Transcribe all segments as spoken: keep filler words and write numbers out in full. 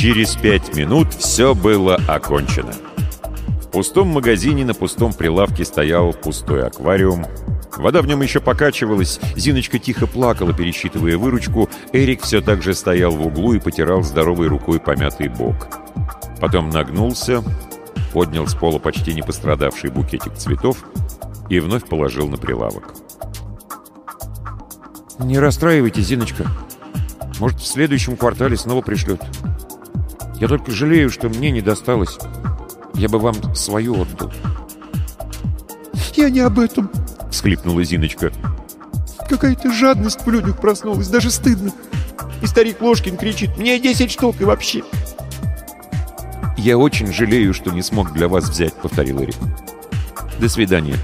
Через пять минут все было окончено. В пустом магазине на пустом прилавке стоял пустой аквариум. Вода в нем еще покачивалась, Зиночка тихо плакала, пересчитывая выручку. Эрик все так же стоял в углу и потирал здоровой рукой помятый бок. Потом нагнулся, поднял с пола почти не пострадавший букетик цветов и вновь положил на прилавок. «Не расстраивайтесь, Зиночка. Может, в следующем квартале снова пришлют. Я только жалею, что мне не досталось. Я бы вам свою отдал». «Я не об этом», — всхлипнула Зиночка. «Какая-то жадность в людях проснулась, даже стыдно. И старик Ложкин кричит: мне десять штук и вообще». «Я очень жалею, что не смог для вас взять», — повторил Эрик. «До свидания».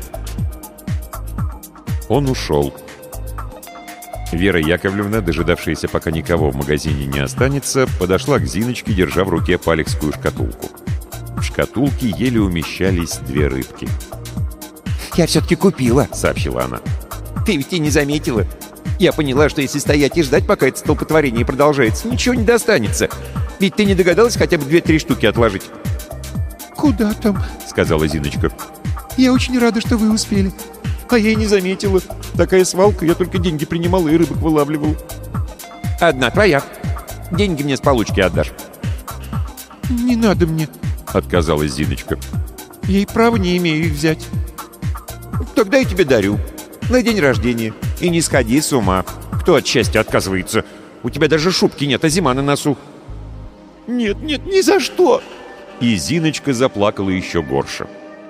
Он ушел. Вера Яковлевна, дожидавшаяся, пока никого в магазине не останется, подошла к Зиночке, держа в руке палехскую шкатулку. В шкатулке еле умещались две рыбки. «Я все-таки купила», — сообщила она. «Ты ведь и не заметила. Я поняла, что если стоять и ждать, пока это столпотворение продолжается, ничего не достанется. Ведь ты не догадалась хотя бы две-три штуки отложить?» «Куда там?» — сказала Зиночка. «Я очень рада, что вы успели. А я и не заметила. Такая свалка, я только деньги принимала и рыбок вылавливала». «Одна твоя. Деньги мне с получки отдашь». «Не надо мне», — отказалась Зиночка. «Я и права не имею их взять». «Тогда я тебе дарю. На день рождения. И не сходи с ума. Кто от счастья отказывается? У тебя даже шубки нет, а зима на носу». «Нет, нет, ни за что!» И Зиночка заплакала еще горше.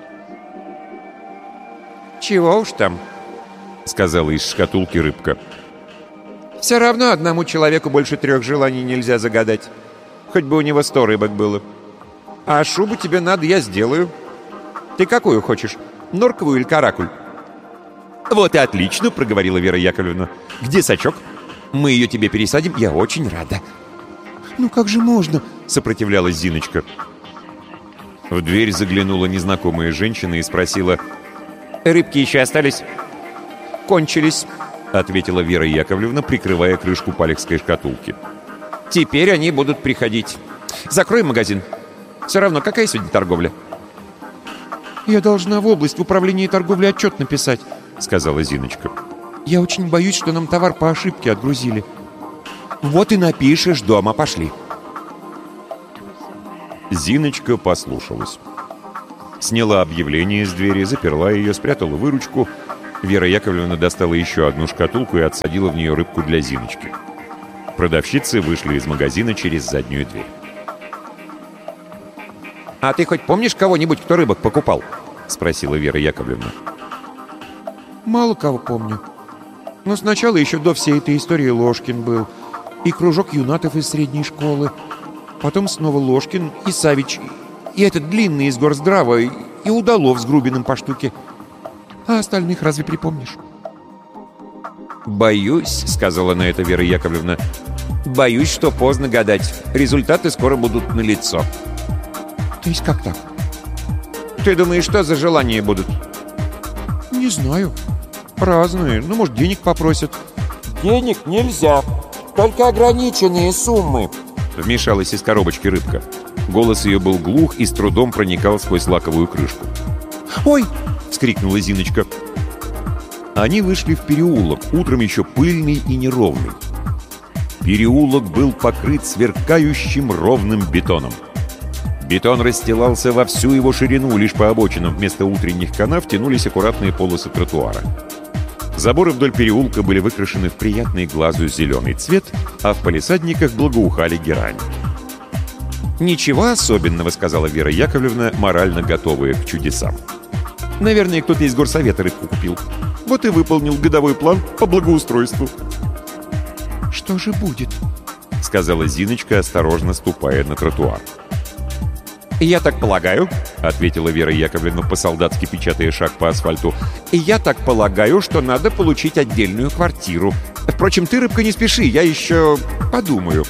«Чего уж там», — сказала из шкатулки рыбка. «Все равно одному человеку больше трех желаний нельзя загадать. Хоть бы у него сто рыбок было. А шубу тебе надо, я сделаю. Ты какую хочешь, норковую или каракуль?» «Вот и отлично», — проговорила Вера Яковлевна. «Где сачок? Мы ее тебе пересадим, я очень рада». «Ну как же можно?» — сопротивлялась Зиночка. В дверь заглянула незнакомая женщина и спросила: «Рыбки еще остались?» «Кончились», — ответила Вера Яковлевна, прикрывая крышку палехской шкатулки. «Теперь они будут приходить. Закрой магазин. Все равно, какая сегодня торговля?» «Я должна в область в управлении торговли отчет написать», — сказала Зиночка. «Я очень боюсь, что нам товар по ошибке отгрузили». «Вот и напишешь дома, пошли». Зиночка послушалась. Сняла объявление с двери, заперла ее, спрятала выручку. Вера Яковлевна достала еще одну шкатулку и отсадила в нее рыбку для Зиночки. Продавщицы вышли из магазина через заднюю дверь. «А ты хоть помнишь кого-нибудь, кто рыбок покупал?» — спросила Вера Яковлевна. «Мало кого помню. Но сначала еще до всей этой истории Ложкин был. И кружок юнатов из средней школы. Потом снова Ложкин и Савич. И этот длинный из Горздрава. И Удалов с Грубиным по штуке. А остальных разве припомнишь?» «Боюсь», — сказала на это Вера Яковлевна, «боюсь, что поздно гадать. Результаты скоро будут налицо». «То есть как так?» «Ты думаешь, что за желания будут?» «Не знаю. Разные. Ну, может, денег попросят». «Денег нельзя. Только ограниченные суммы», — вмешалась из коробочки рыбка. Голос ее был глух и с трудом проникал сквозь лаковую крышку. «Ой!» — вскрикнула Зиночка. Они вышли в переулок, утром еще пыльный и неровный. Переулок был покрыт сверкающим ровным бетоном. Бетон расстилался во всю его ширину, лишь по обочинам вместо утренних канав тянулись аккуратные полосы тротуара. Заборы вдоль переулка были выкрашены в приятный глазу зеленый цвет, а в палисадниках благоухали герани. «Ничего особенного», — сказала Вера Яковлевна, морально готовая к чудесам. «Наверное, кто-то из горсовета рыбку купил. Вот и выполнил годовой план по благоустройству». «Что же будет?» — сказала Зиночка, осторожно ступая на тротуар. «Я так полагаю», — ответила Вера Яковлевна, по-солдатски печатая шаг по асфальту, «я так полагаю, что надо получить отдельную квартиру. Впрочем, ты, рыбка, не спеши, я еще подумаю».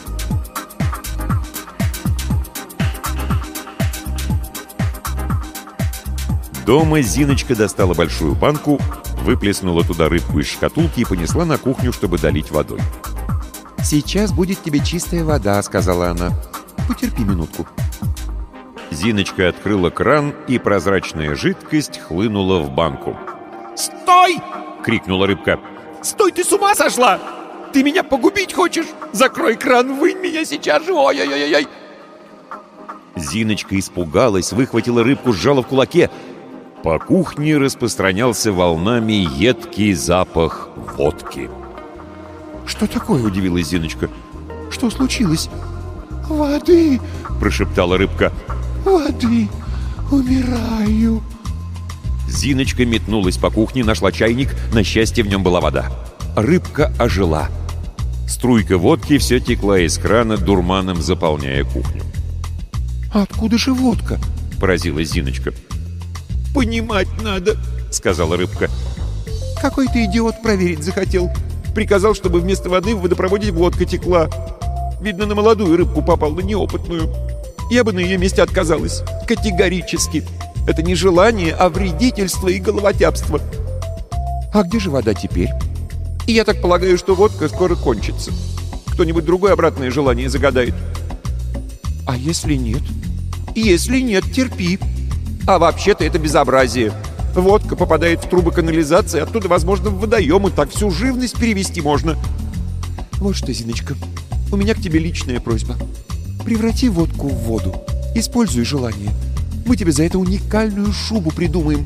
Дома Зиночка достала большую банку, выплеснула туда рыбку из шкатулки и понесла на кухню, чтобы долить водой. «Сейчас будет тебе чистая вода», — сказала она. Потерпи минутку». Зиночка открыла кран, и прозрачная жидкость хлынула в банку. «Стой!» — крикнула рыбка. «Стой, ты с ума сошла! Ты меня погубить хочешь? Закрой кран, вынь меня сейчас же! Ой-ой-ой-ой!» Зиночка испугалась, выхватила рыбку, сжала в кулаке. По кухне распространялся волнами едкий запах водки. «Что такое?» — удивилась Зиночка. «Что случилось?» «Воды!» — прошептала рыбка. «Воды! Умираю!» Зиночка метнулась по кухне, нашла чайник. На счастье, в нем была вода. Рыбка ожила. Струйка водки все текла из крана, дурманом заполняя кухню. «Откуда же водка?» — поразилась Зиночка. «Понимать надо», — сказала рыбка. «Какой-то идиот проверить захотел. Приказал, чтобы вместо воды в водопроводе водка текла. Видно, на молодую рыбку попал, на неопытную. Я бы на ее месте отказалась. Категорически. Это не желание, а вредительство и головотяпство. А где же вода теперь? И я так полагаю, что водка скоро кончится. Кто-нибудь другое обратное желание загадает. А если нет? Если нет, терпи. А вообще-то это безобразие. Водка попадает в трубы канализации, оттуда, возможно, в водоемы. Так всю живность перевести можно. Вот что, Зиночка, у меня к тебе личная просьба. Преврати водку в воду. Используй желание. Мы тебе за это уникальную шубу придумаем.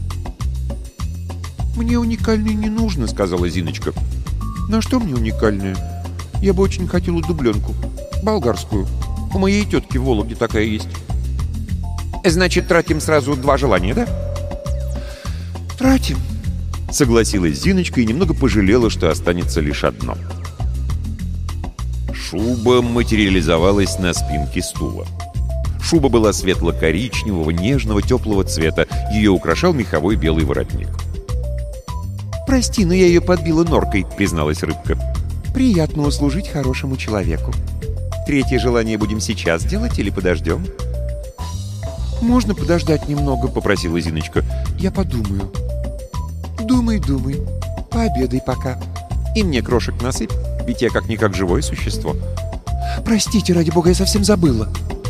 «Мне уникальной не нужно», — сказала Зиночка. «На что мне уникальная? Я бы очень хотела дубленку. Болгарскую. У моей тетки в Вологде такая есть». «Значит, тратим сразу два желания, да?» «Тратим», — согласилась Зиночка и немного пожалела, что останется лишь одно. Шуба материализовалась на спинке стула. Шуба была светло-коричневого, нежного, теплого цвета. Ее украшал меховой белый воротник. «Прости, но я ее подбила норкой», — призналась рыбка. «Приятно услужить хорошему человеку. Третье желание будем сейчас делать или подождем?» «Можно подождать немного», — попросила Зиночка. «Я подумаю». «Думай, думай. Пообедай пока. И мне крошек насыпь, ведь я как-никак живое существо». «Простите, ради бога, я совсем забыла».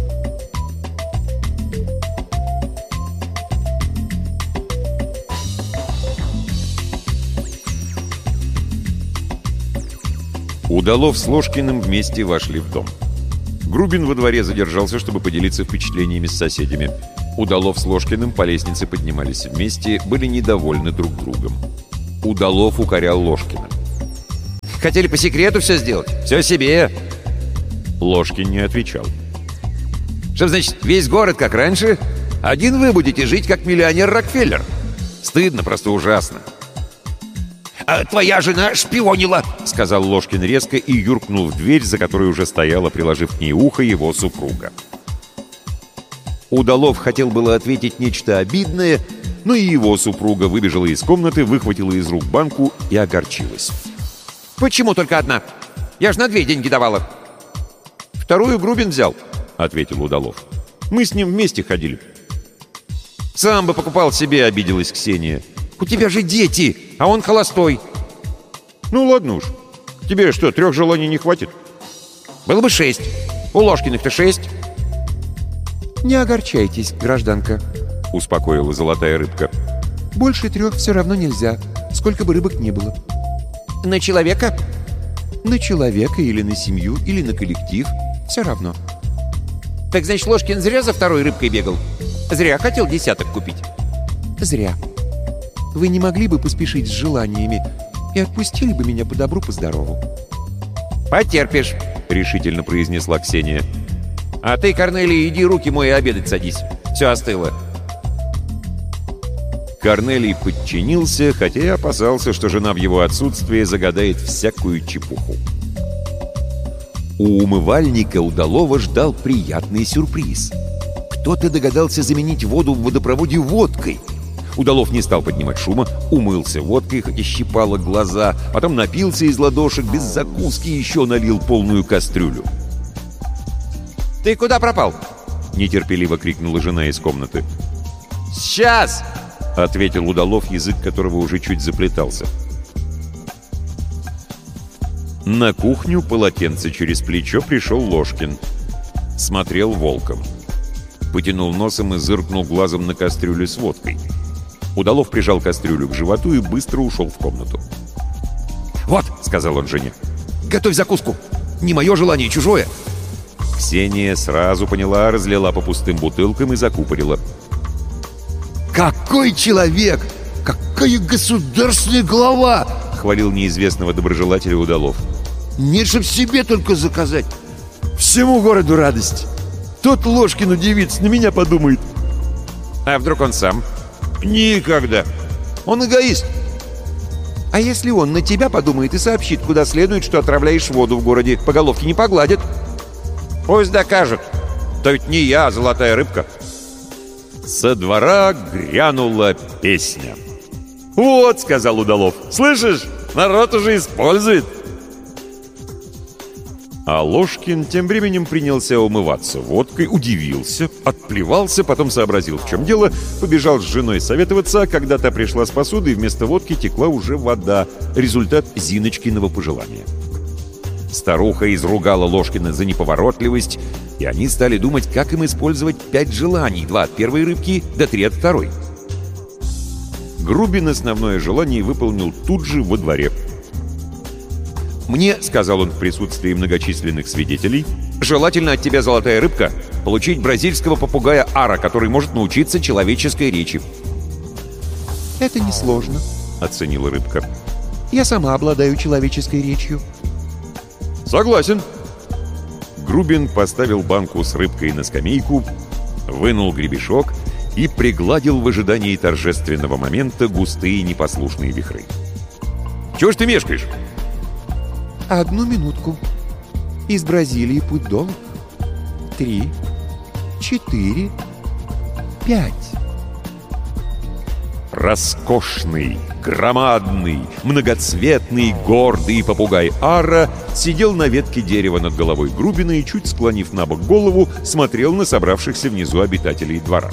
Удалов с Ложкиным вместе вошли в дом. Грубин во дворе задержался, чтобы поделиться впечатлениями с соседями. Удалов с Ложкиным по лестнице поднимались вместе, были недовольны друг другом. Удалов укорял Ложкина. «Хотели по секрету все сделать? Все себе!» Ложкин не отвечал. «Что значит, весь город как раньше? Один вы будете жить, как миллионер Рокфеллер? Стыдно, просто ужасно!» «А твоя жена шпионила», — сказал Ложкин резко и юркнул в дверь, за которой уже стояла, приложив к ней ухо, его супруга. Удалов хотел было ответить нечто обидное, но и его супруга выбежала из комнаты, выхватила из рук банку и огорчилась. «Почему только одна? Я ж на две деньги давала». «Вторую Грубин взял», — ответил Удалов. «Мы с ним вместе ходили». «Сам бы покупал себе», — обиделась Ксения. «У тебя же дети, а он холостой». «Ну ладно уж. Тебе что, трех желаний не хватит?» «Было бы шесть. У Ложкиных-то шесть». «Не огорчайтесь, гражданка», — успокоила золотая рыбка. «Больше трех все равно нельзя, сколько бы рыбок ни было». «На человека?» «На человека или на семью, или на коллектив. Все равно». «Так значит, Ложкин зря за второй рыбкой бегал? Зря хотел десяток купить?» «Зря. Вы не могли бы поспешить с желаниями и отпустили бы меня по добру, по здорову?» «Потерпишь», — решительно произнесла Ксения. «А ты, Корнелий, иди руки мой и обедать садись. Все остыло». Корнелий подчинился, хотя и опасался, что жена в его отсутствие загадает всякую чепуху. У умывальника Удалова ждал приятный сюрприз. Кто-то догадался заменить воду в водопроводе водкой. Удалов не стал поднимать шума, умылся водкой, хоть и щипало глаза, потом напился из ладошек, без закуски еще налил полную кастрюлю. «Ты куда пропал?» — нетерпеливо крикнула жена из комнаты. «Сейчас!» — ответил Удалов, язык которого уже чуть заплетался. На кухню полотенце через плечо пришел Ложкин. Смотрел волком. Потянул носом и зыркнул глазом на кастрюлю с водкой. Удалов прижал кастрюлю к животу и быстро ушел в комнату. «Вот», — сказал он жене, — «готовь закуску. Не мое желание, чужое». Ксения сразу поняла, разлила по пустым бутылкам и закупорила. «Какой человек! Какая государственная глава!» — хвалил неизвестного доброжелателя Удалов. «Нет, чтоб себе только заказать. Всему городу радость. Тот Ложкин удивится, на меня подумает». «А вдруг он сам?» «Никогда. Он эгоист». «А если он на тебя подумает и сообщит, куда следует, что отравляешь воду в городе, по головке не погладят?» Пусть докажут. То ведь не я, а золотая рыбка». Со двора грянула песня. «Вот», — сказал Удалов, — «слышишь, народ уже использует». А Ложкин тем временем принялся умываться водкой, удивился, отплевался, потом сообразил, в чем дело, побежал с женой советоваться, а когда та пришла с посудой, вместо водки текла уже вода, результат Зиночкиного пожелания. Старуха изругала Ложкина за неповоротливость, и они стали думать, как им использовать пять желаний, два от первой рыбки, да три от второй. Грубин основное желание выполнил тут же во дворе. «Мне, — сказал он в присутствии многочисленных свидетелей, — желательно от тебя, золотая рыбка, получить бразильского попугая Ара, который может научиться человеческой речи». «Это несложно», — оценила рыбка. «Я сама обладаю человеческой речью». «Согласен». Грубин поставил банку с рыбкой на скамейку, вынул гребешок и пригладил в ожидании торжественного момента густые непослушные вихры. «Чего ж ты мешкаешь?» «Одну минутку. Из Бразилии путь долг. Три, четыре, пять». Роскошный, громадный, многоцветный, гордый попугай Ара сидел на ветке дерева над головой Грубина и, чуть склонив на бок голову, смотрел на собравшихся внизу обитателей двора.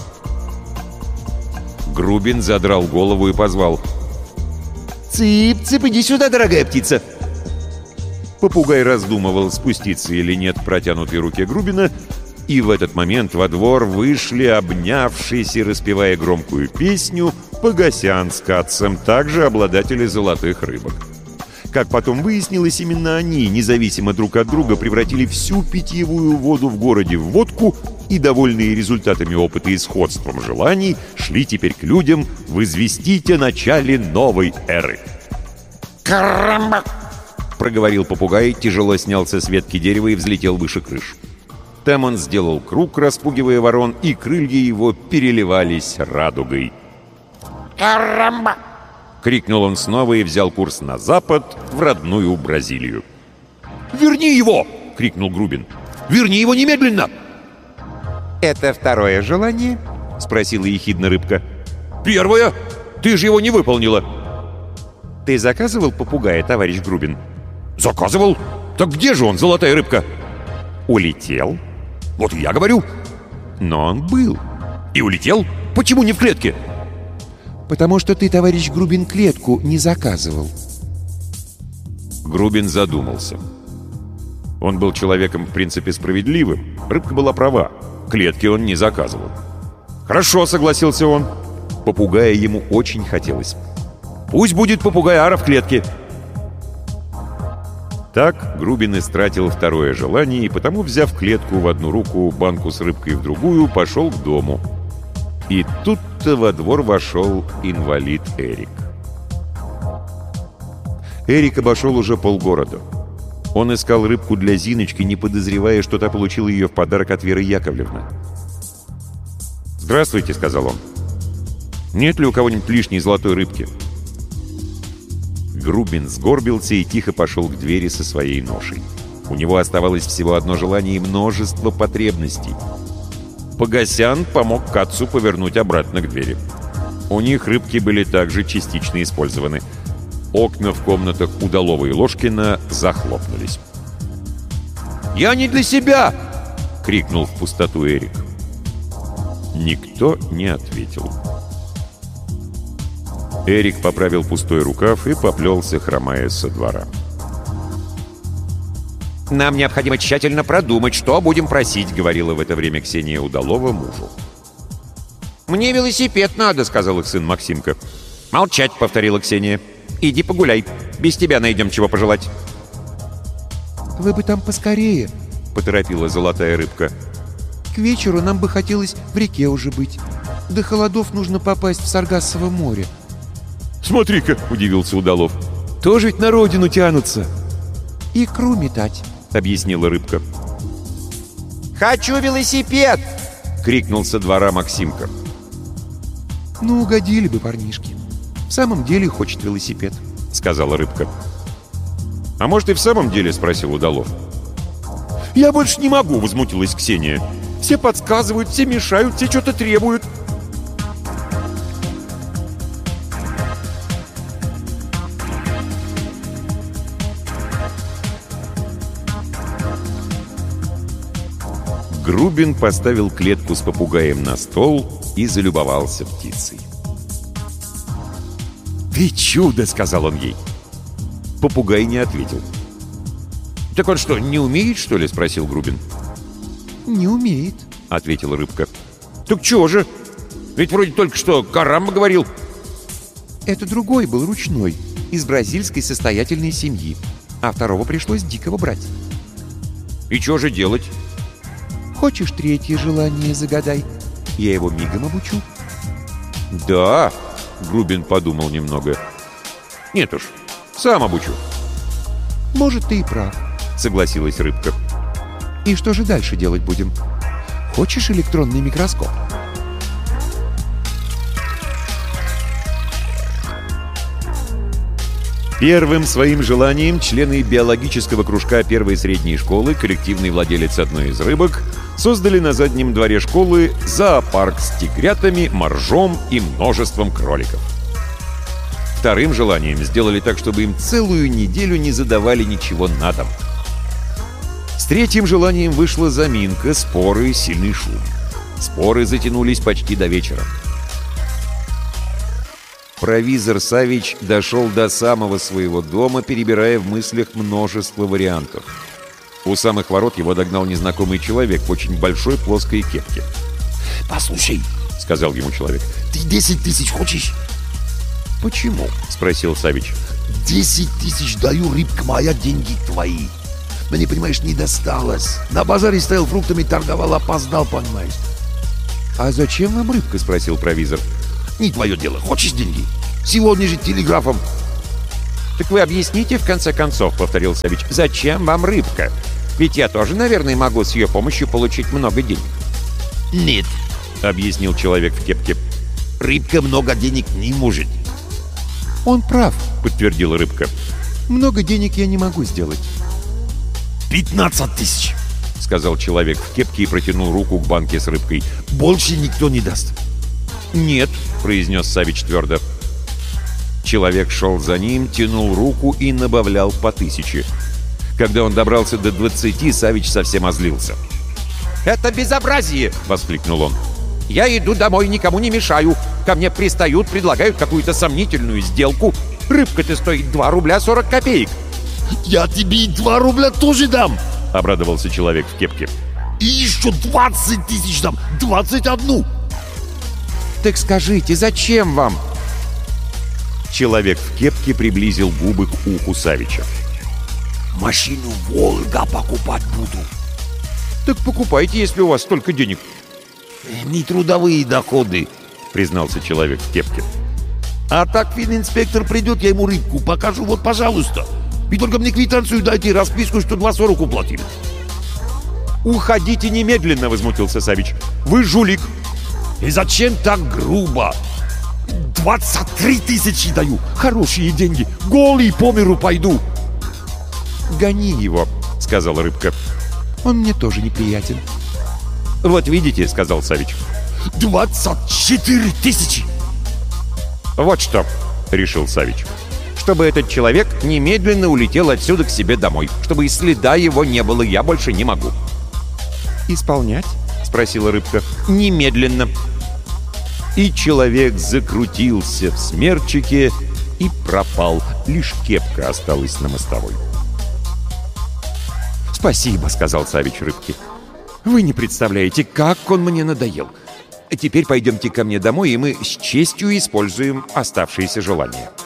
Грубин задрал голову и позвал: «Цып-цып, иди сюда, дорогая птица!» Попугай раздумывал, спуститься или нет в протянутой руке Грубина, и в этот момент во двор вышли, обнявшись и распевая громкую песню, Погосян с Катцем, также обладатели золотых рыбок. Как потом выяснилось, именно они, независимо друг от друга, превратили всю питьевую воду в городе в водку и, довольные результатами опыта и сходством желаний, шли теперь к людям возвестить о начале новой эры. «Карамба!» — проговорил попугай, тяжело снялся с ветки дерева и взлетел выше крыш. Там он сделал круг, распугивая ворон, и крылья его переливались радугой. «Карамба!» — крикнул он снова и взял курс на запад, в родную Бразилию. «Верни его!» — крикнул Грубин. «Верни его немедленно!» «Это второе желание?» — спросила ехидно рыбка. «Первое! Ты же его не выполнила!» «Ты заказывал попугая, товарищ Грубин?» «Заказывал? Так где же он, золотая рыбка?» «Улетел?» «Вот и я говорю!» «Но он был». «И улетел? Почему не в клетке?» «Потому что ты, товарищ Грубин, клетку не заказывал». Грубин задумался. Он был человеком в принципе справедливым. Рыбка была права. Клетки он не заказывал. «Хорошо», — согласился он. Попугая ему очень хотелось. «Пусть будет попугай Ара в клетке». Так Грубин истратил второе желание и потому, взяв клетку в одну руку, банку с рыбкой в другую, пошел к дому. И тут-то во двор вошел инвалид Эрик. Эрик обошел уже полгорода. Он искал рыбку для Зиночки, не подозревая, что та получила ее в подарок от Веры Яковлевны. «Здравствуйте», — сказал он. «Нет ли у кого-нибудь лишней золотой рыбки?» Грубин сгорбился и тихо пошел к двери со своей ношей. У него оставалось всего одно желание и множество потребностей. Погосян помог Катцу повернуть обратно к двери. У них рыбки были также частично использованы. Окна в комнатах Удалова и Ложкина захлопнулись. «Я не для себя!» — крикнул в пустоту Эрик. Никто не ответил. Эрик поправил пустой рукав и поплелся, хромая со двора. «Нам необходимо тщательно продумать, что будем просить», — говорила в это время Ксения Удалова мужу. «Мне велосипед надо», — сказал их сын Максимка. «Молчать», — повторила Ксения. «Иди погуляй. Без тебя найдем чего пожелать». «Вы бы там поскорее», — поторопила золотая рыбка. «К вечеру нам бы хотелось в реке уже быть. До холодов нужно попасть в Саргассово море». «Смотри-ка», — удивился Удалов, — «тоже ведь на родину тянутся». «Икру метать», — объяснила рыбка. «Хочу велосипед!» — крикнул со двора Максимка. «Ну, угодили бы парнишки. В самом деле хочет велосипед», — сказала рыбка. «А может, и в самом деле?» — спросил Удалов. «Я больше не могу», — возмутилась Ксения. «Все подсказывают, все мешают, все что-то требуют». Грубин поставил клетку с попугаем на стол и залюбовался птицей. «Ты чудо!» — сказал он ей. Попугай не ответил. «Так он что, не умеет, что ли?» — спросил Грубин. «Не умеет», — ответила рыбка. «Так чего же? Ведь вроде только что Карамба говорил». «Это другой был ручной, из бразильской состоятельной семьи, а второго пришлось дикого брать». «И что же делать?» «Хочешь третье желание загадай? Я его мигом обучу». «Да», — Грубин подумал немного. «Нет уж, сам обучу». «Может, ты и прав», — согласилась рыбка. «И что же дальше делать будем? Хочешь электронный микроскоп?» Первым своим желанием члены биологического кружка первой средней школы, коллективный владелец одной из рыбок, создали на заднем дворе школы зоопарк с тигрятами, моржом и множеством кроликов. Вторым желанием сделали так, чтобы им целую неделю не задавали ничего на дом. С третьим желанием вышла заминка, споры, сильный шум. Споры затянулись почти до вечера. Провизор Савич дошел до самого своего дома, перебирая в мыслях множество вариантов. У самых ворот его догнал незнакомый человек в очень большой плоской кепке. «Послушай», — сказал ему человек, — «ты десять тысяч хочешь?» «Почему?» — спросил Савич. «Десять тысяч даю, рыбка моя, деньги твои. Мне, понимаешь, не досталось. На базаре стоял, фруктами торговал, опоздал, понимаешь». «А зачем вам рыбка?» — спросил провизор. «Не твое дело. Хочешь деньги? Сегодня же телеграфом». «Так вы объясните, в конце концов», — повторил Савич, — «зачем вам рыбка? Ведь я тоже, наверное, могу с ее помощью получить много денег». «Нет», — объяснил человек в кепке. «Рыбка много денег не может». «Он прав», — подтвердила рыбка. «Много денег я не могу сделать». «Пятнадцать тысяч», — сказал человек в кепке и протянул руку к банке с рыбкой. «Больше никто не даст». «Нет», — произнес Савич твердо. Человек шел за ним, тянул руку и набавлял по тысяче. Когда он добрался до двадцати, Савич совсем озлился. «Это безобразие!» — воскликнул он. «Я иду домой, никому не мешаю. Ко мне пристают, предлагают какую-то сомнительную сделку. Рыбка-то стоит два рубля сорок копеек». «Я тебе и два рубля тоже дам!» — обрадовался человек в кепке. «И еще двадцать тысяч дам! Двадцать одну!» «Так скажите, зачем вам?» Человек в кепке приблизил губы к уху Савича. «Машину «Волга» покупать буду». «Так покупайте, если у вас столько денег». «Не трудовые доходы», — признался человек в кепке. «А так фининспектор придет, я ему рыбку покажу, вот, пожалуйста. И только мне квитанцию дайте, расписку, что два сорок уплатили». «Уходите немедленно», — возмутился Савич. «Вы жулик». «И зачем так грубо? двадцать три тысячи даю, хорошие деньги, голый по миру пойду». «Гони его», — сказала рыбка. «Он мне тоже неприятен». «Вот видите», — сказал Савич. «Двадцать четыре тысячи». «Вот что», — решил Савич. «Чтобы этот человек немедленно улетел отсюда к себе домой. Чтобы и следа его не было, я больше не могу». «Исполнять?» — спросила рыбка. «Немедленно». И человек закрутился в смерчике и пропал. Лишь кепка осталась на мостовой. «Спасибо», — сказал Савич рыбке. «Вы не представляете, как он мне надоел. Теперь пойдемте ко мне домой, и мы с честью используем оставшиеся желания».